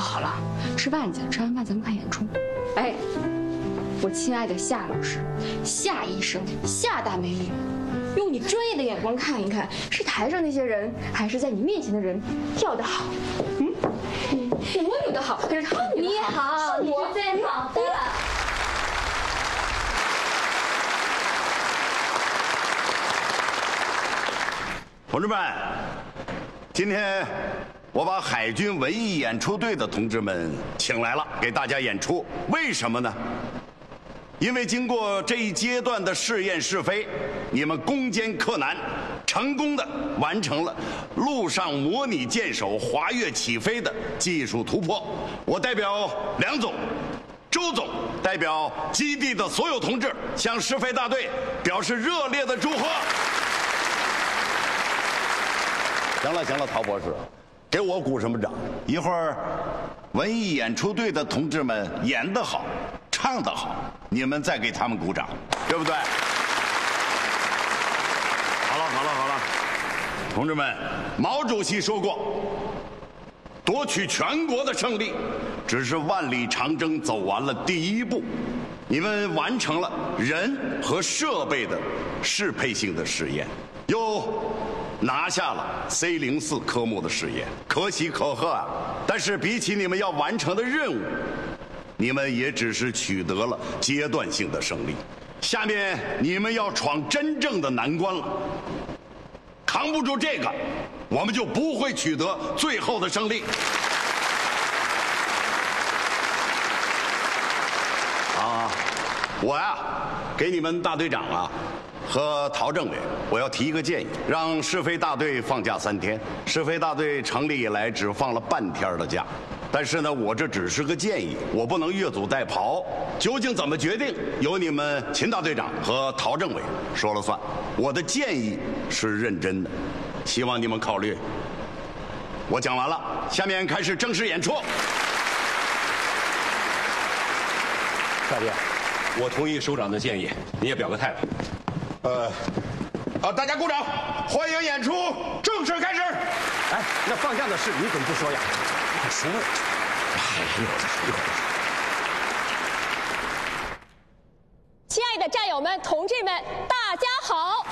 好了，吃饭去，吃完饭咱们看演出。哎，我亲爱的夏老师、夏医生、夏大美女，用你专业的眼光看一看，是台上那些人，还是在你面前的人跳得好？我扭得好，还是他扭得好？ 你好，你是最好的。 同志们，今天我把海军文艺演出队的同志们请来了，给大家演出。为什么呢？因为经过这一阶段的试验试飞，你们攻坚克难，成功的完成了陆上模拟舰首滑跃起飞的技术突破。我代表梁总、周总，代表基地的所有同志，向试飞大队表示热烈的祝贺。行了，陶博士，给我鼓什么掌？一会儿文艺演出队的同志们演得好，唱得好，你们再给他们鼓掌，对不对？好了，同志们，毛主席说过，夺取全国的胜利，只是万里长征走完了第一步。你们完成了人和设备的适配性的实验，又拿下了 C04科目的试验，可喜可贺啊！但是比起你们要完成的任务，你们也只是取得了阶段性的胜利。下面你们要闯真正的难关了，扛不住这个，我们就不会取得最后的胜利。我呀，给你们大队长啊和陶政委，我要提一个建议，让试飞大队放假3天。试飞大队成立以来只放了半天的假，但是呢，我这只是个建议，我不能越俎代庖。究竟怎么决定，由你们秦大队长和陶政委说了算。我的建议是认真的，希望你们考虑。我讲完了，下面开始正式演出。 大爹，我同意首长的建议，你也表个态吧。 大家鼓掌，欢迎演出正式开始。 哎，那放假的事你怎么不说呀？快说呀！ 亲爱的战友们、同志们，大家好！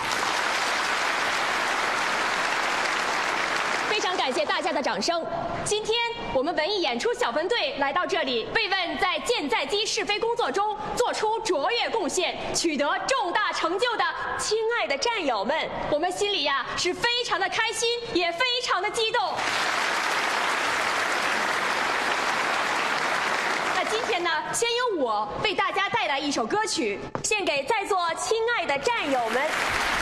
非常感谢大家的掌声。今天我们文艺演出小分队来到这里，慰问在舰载机试飞工作中做出卓越贡献、取得重大成就的亲爱的战友们，我们心里呀是非常的开心，也非常的激动。那今天呢，先由我为大家带来一首歌曲，献给在座亲爱的战友们。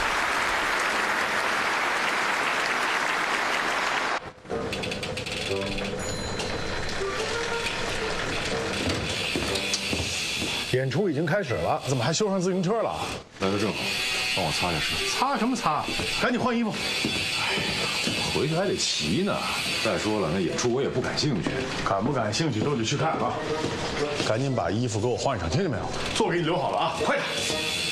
演出已经开始了，怎么还修上自行车了？ 来得正好，帮我擦下身。 擦什么擦？赶紧换衣服。 回去还得骑呢。再说了，那演出我也不感兴趣。 感不感兴趣都得去看啊！赶紧把衣服给我换上，听见没有？座给你留好了啊，快点！